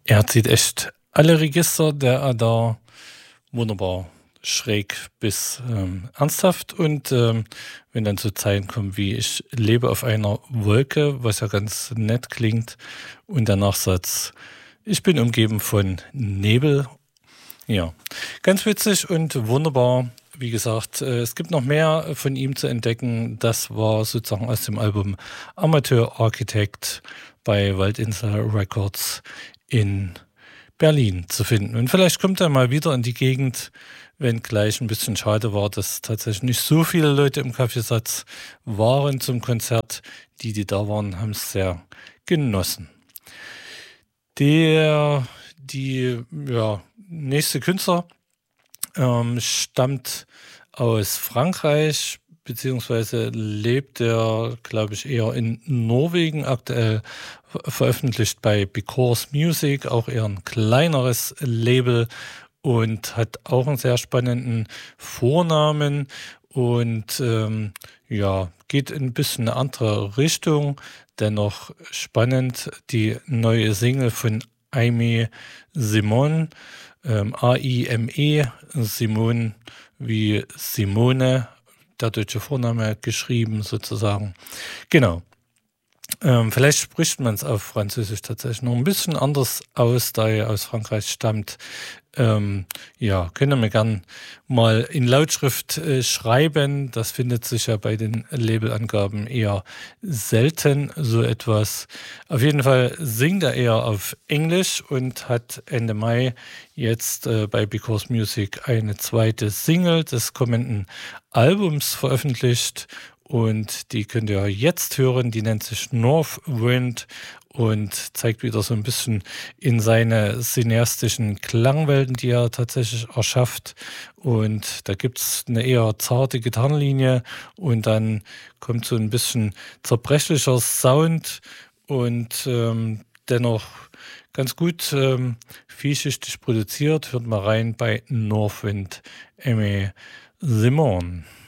Er zieht echt alle Register, der er da wunderbar schräg bis ernsthaft. Und wenn dann so Zeilen kommen wie ich lebe auf einer Wolke, was ja ganz nett klingt, und der Nachsatz, ich bin umgeben von Nebel. Ja, ganz witzig und wunderbar. Wie gesagt, es gibt noch mehr von ihm zu entdecken. Das war sozusagen aus dem Album Amateur Architect bei Waldinsel Records in Berlin zu finden. Und vielleicht kommt er mal wieder in die Gegend, wenngleich ein bisschen schade war, dass tatsächlich nicht so viele Leute im Kaffeesatz waren zum Konzert. Die da waren, haben es sehr genossen. Die nächste Künstler stammt aus Frankreich, beziehungsweise lebt er, glaube ich, eher in Norwegen. Aktuell veröffentlicht bei Because Music, auch eher ein kleineres Label, und hat auch einen sehr spannenden Vornamen und geht ein bisschen in eine andere Richtung. Dennoch spannend, die neue Single von Aimé Simon, A-I-M-E, Simon wie Simone, der deutsche Vorname geschrieben sozusagen. Genau. Vielleicht spricht man es auf Französisch tatsächlich noch ein bisschen anders aus, da er aus Frankreich stammt. Können wir gern mal in Lautschrift schreiben. Das findet sich ja bei den Labelangaben eher selten, so etwas. Auf jeden Fall singt er eher auf Englisch und hat Ende Mai jetzt bei Because Music eine zweite Single des kommenden Albums veröffentlicht. Und die könnt ihr jetzt hören, die nennt sich North Wind und zeigt wieder so ein bisschen in seine cineastischen Klangwelten, die er tatsächlich erschafft. Und da gibt es eine eher zarte Gitarrenlinie und dann kommt so ein bisschen zerbrechlicher Sound und dennoch ganz gut vielschichtig produziert. Hört mal rein bei North Wind, Aimé Simon.